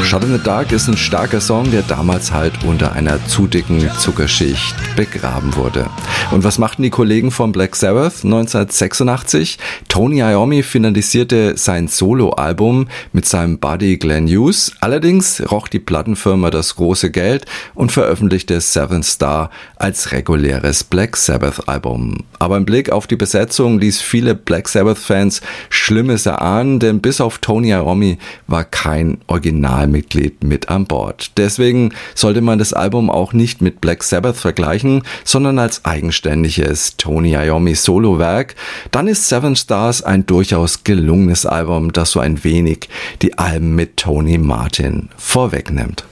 Shot in the Dark ist ein starker Song, der damals halt unter einer zu dicken Zuckerschicht begraben wurde. Und was machten die Kollegen von Black Sabbath 1986? Tony Iommi finalisierte sein Soloalbum mit seinem Buddy Glenn Hughes. Allerdings roch die Plattenfirma das große Geld und veröffentlichte Seventh Star als reguläres Black Sabbath-Album. Aber im Blick auf die Besetzung ließ viele Black Sabbath-Fans Schlimmes erahnen, denn bis auf Tony Iommi war kein Originalmitglied mit an Bord. Deswegen sollte man das Album auch nicht mit Black Sabbath vergleichen, sondern als eigenständiges Tony Iommi Solowerk. Dann ist Seven Stars ein durchaus gelungenes Album, das so ein wenig die Alben mit Tony Martin vorwegnimmt.